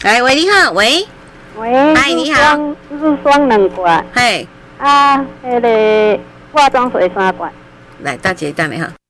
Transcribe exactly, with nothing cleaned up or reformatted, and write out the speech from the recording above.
来，喂，你好，喂， 喂， 嗨，你好， 日霜两罐， 嘿， 啊，迄个化妆水三罐。 来，大姐等你哈。